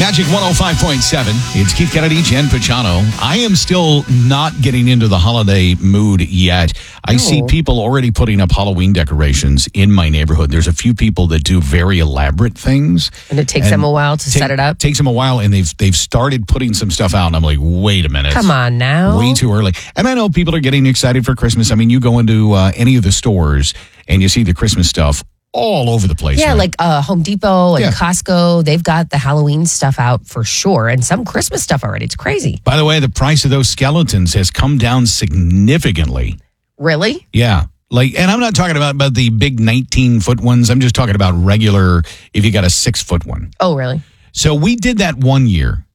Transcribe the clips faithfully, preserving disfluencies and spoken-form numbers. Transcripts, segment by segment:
Magic one oh five point seven. It's Keith Kennedy, Jen Pachano. I am still not getting into the holiday mood yet. I Oh. see people already putting up Halloween decorations in my neighborhood. There's a few people that do very elaborate things. And it takes And them a while to take- set it up. Takes them a while, and they've they've started putting some stuff out, and I'm like, wait a minute. Come on now. Way too early. And I know people are getting excited for Christmas. I mean, you go into uh, any of the stores, and you see the Christmas stuff all over the place. Yeah, now. like uh, Home Depot and Yeah. Costco, they've got the Halloween stuff out for sure, and some Christmas stuff already. It's crazy. By the way, the price of those skeletons has come down significantly. Really? Yeah. Like, and I'm not talking about, about the big nineteen foot ones. I'm just talking about regular, if you got a six foot one. Oh, really? So we did that one year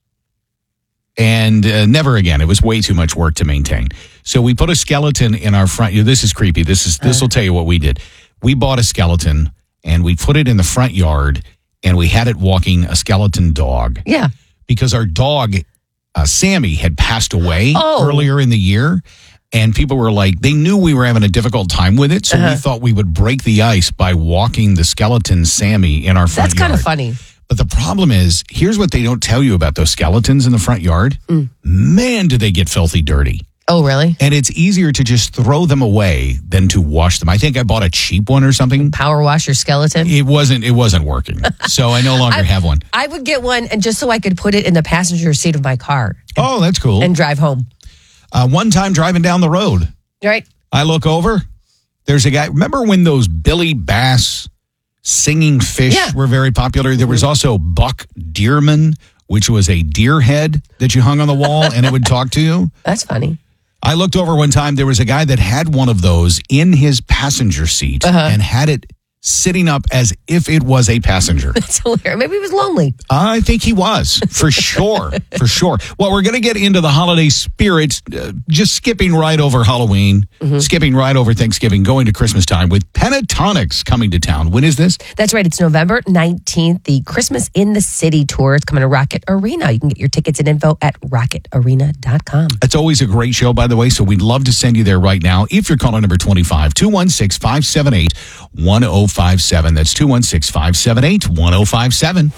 and uh, never again. It was way too much work to maintain. So we put a skeleton in our front. You know, this is creepy. This is, this will tell you what we did. We bought a skeleton and we put it in the front yard and we had it walking a skeleton dog Yeah. because our dog, uh, Sammy, had passed away Oh. earlier in the year. And people were like, they knew we were having a difficult time with it. So Uh-huh. we thought we would break the ice by walking the skeleton Sammy in our front That's kind yard. of funny. But the problem is, here's what they don't tell you about those skeletons in the front yard. Mm. Man, do they get filthy dirty. Oh, really? And it's easier to just throw them away than to wash them. I think I bought a cheap one or something. Power wash your skeleton? It wasn't it wasn't working. So I no longer I- have one. I would get one, and just so I could put it in the passenger seat of my car Oh, that's cool. and drive home. Uh, one time driving down the road, Right? I look over. There's a guy. Remember when those Billy Bass singing fish Yeah. were very popular? There was also Buck Deerman, which was a deer head that you hung on the wall and it would talk to you. That's funny. I looked over one time. There was a guy that had one of those in his passenger seat Uh-huh. and had it sitting up as if it was a passenger. That's hilarious. Maybe he was lonely. I think he was, for sure, for sure. Well, we're going to get into the holiday spirits, uh, just skipping right over Halloween, Mm-hmm. skipping right over Thanksgiving, going to Christmas time with Pentatonics coming to town. When is this? That's right. It's November nineteenth, the Christmas in the City tour. It's coming to Rocket Arena. You can get your tickets and info at rocket arena dot com. It's always a great show, by the way, so we'd love to send you there right now. If you're calling number twenty-five, two one six, five seven eight, one oh five seven. That's two one six, five seven eight, one oh five seven.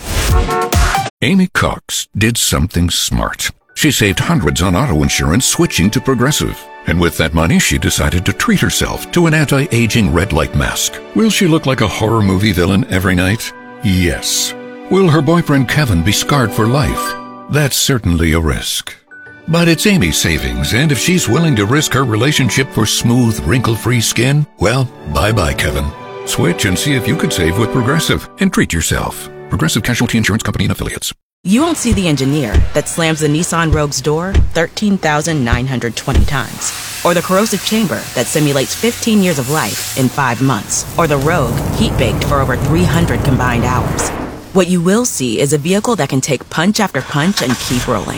Amy Cox did something smart. She saved hundreds on auto insurance switching to Progressive. And with that money, she decided to treat herself to an anti-aging red light mask. Will she look like a horror movie villain every night? Yes. Will her boyfriend Kevin be scarred for life? That's certainly a risk. But it's Amy's savings, and if she's willing to risk her relationship for smooth, wrinkle-free skin, well, bye-bye, Kevin. Switch and see if you could save with Progressive and treat yourself. Progressive Casualty Insurance Company and Affiliates. You won't see the engineer that slams the Nissan Rogue's door thirteen thousand nine hundred twenty times. Or the corrosive chamber that simulates fifteen years of life in five months. Or the Rogue heat-baked for over three hundred combined hours. What you will see is a vehicle that can take punch after punch and keep rolling.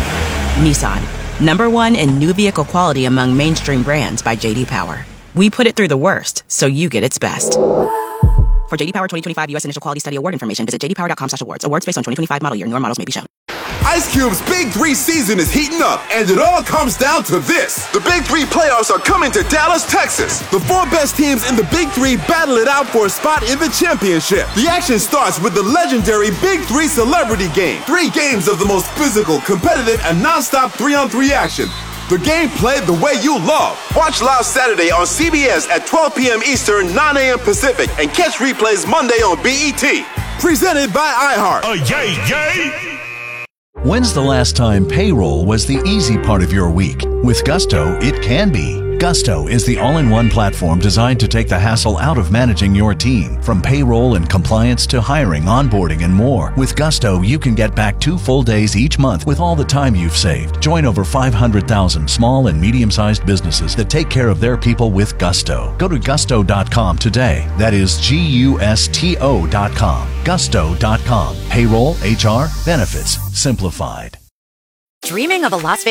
Nissan, number one in new vehicle quality among mainstream brands by J D Power. We put it through the worst, so you get its best. For J D Power twenty twenty-five U S Initial Quality Study Award information, visit j d power dot com slash awards. Awards based on twenty twenty-five model year. Newer models may be shown. Ice Cube's Big Three season is heating up, and it all comes down to this. The Big Three playoffs are coming to Dallas, Texas. The four best teams in the Big Three battle it out for a spot in the championship. The action starts with the legendary Big Three Celebrity Game. Three games of the most physical, competitive, and non-stop three-on-three action. The game played the way you love. Watch live Saturday on C B S at twelve p.m. Eastern, nine a.m. Pacific, and catch replays Monday on B E T. Presented by iHeart. Uh, yay, yay! When's the last time payroll was the easy part of your week? With Gusto, it can be. Gusto is the all-in-one platform designed to take the hassle out of managing your team. From payroll and compliance to hiring, onboarding, and more. With Gusto, you can get back two full days each month with all the time you've saved. Join over five hundred thousand small and medium-sized businesses that take care of their people with Gusto. Go to gusto dot com today. That is G U S T O dot com. gusto dot com. Payroll, H R, benefits, simplified. Dreaming of a Las Vegas